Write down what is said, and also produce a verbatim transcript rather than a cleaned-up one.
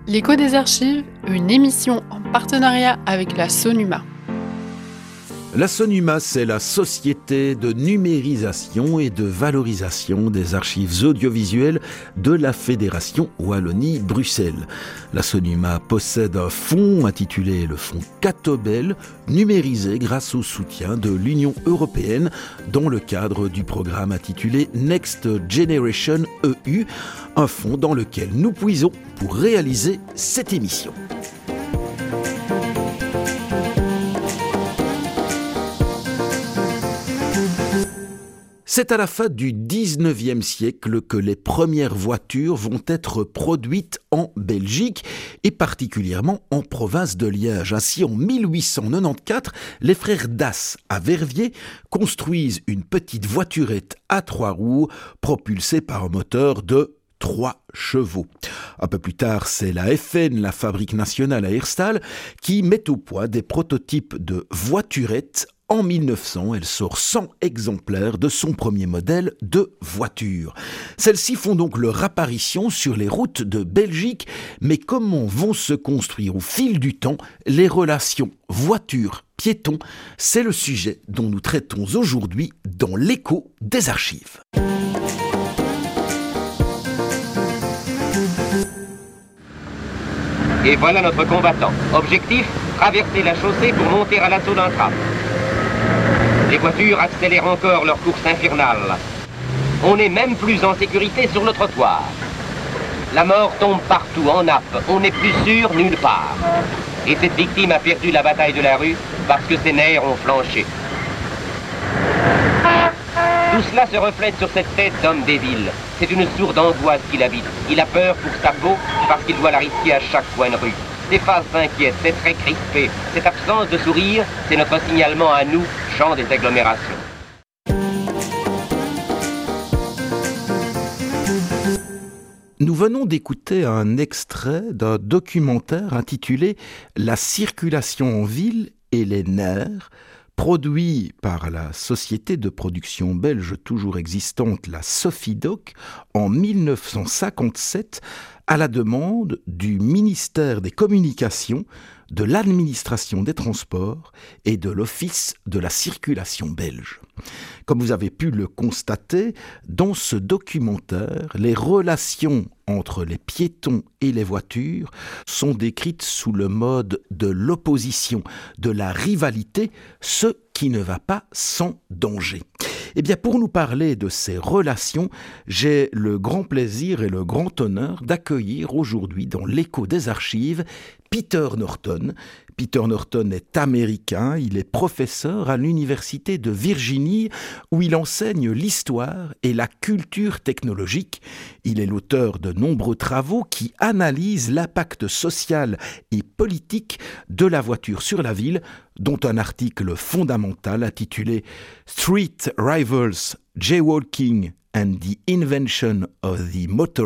L'écho des archives, une émission en partenariat avec la Sonuma. La Sonuma, c'est la société de numérisation et de valorisation des archives audiovisuelles de la Fédération Wallonie-Bruxelles. La Sonuma possède un fonds intitulé le fonds Catobel, numérisé grâce au soutien de l'Union européenne dans le cadre du programme intitulé Next Generation E U, un fonds dans lequel nous puisons pour réaliser cette émission. C'est à la fin du dix-neuvième siècle que les premières voitures vont être produites en Belgique et particulièrement en province de Liège. Ainsi, en mille huit cent quatre-vingt-quatorze, les frères Das à Verviers construisent une petite voiturette à trois roues propulsée par un moteur de trois chevaux. Un peu plus tard, c'est la F N, la Fabrique nationale à Herstal, qui met au point des prototypes de voiturettes. En mille neuf cents, elle sort cent exemplaires de son premier modèle de voiture. Celles-ci font donc leur apparition sur les routes de Belgique, mais comment vont se construire au fil du temps les relations voiture-piéton ? C'est le sujet dont nous traitons aujourd'hui dans l'écho des archives. Et voilà notre combattant. Objectif, traverser la chaussée pour monter à l'assaut d'un tram. Les voitures accélèrent encore leur course infernale. On n'est même plus en sécurité sur le trottoir. La mort tombe partout, en nappe. On n'est plus sûr nulle part. Et cette victime a perdu la bataille de la rue parce que ses nerfs ont flanché. Tout cela se reflète sur cette tête d'homme des villes. C'est une sourde angoisse qui l'habite. Il a peur pour sa peau parce qu'il doit la risquer à chaque coin de rue. Ces faces inquiètes, ces traits crispés, cette absence de sourire, c'est notre signalement à nous, champ des agglomérations. Nous venons d'écouter un extrait d'un documentaire intitulé « La circulation en ville et les nerfs », produit par la société de production belge toujours existante, la Sofidoc, en mille neuf cent cinquante-sept, à la demande du ministère des Communications, de l'administration des transports et de l'Office de la circulation belge. Comme vous avez pu le constater, dans ce documentaire, les relations entre les piétons et les voitures sont décrites sous le mode de l'opposition, de la rivalité, ce qui ne va pas sans danger. Eh bien, pour nous parler de ces relations, j'ai le grand plaisir et le grand honneur d'accueillir aujourd'hui dans l'écho des archives Peter Norton. Peter Norton est américain, il est professeur à l'université de Virginie où il enseigne l'histoire et la culture technologique. Il est l'auteur de nombreux travaux qui analysent l'impact social et politique de la voiture sur la ville, dont un article fondamental intitulé « Street Rivals, Jaywalking and the Invention of the Motor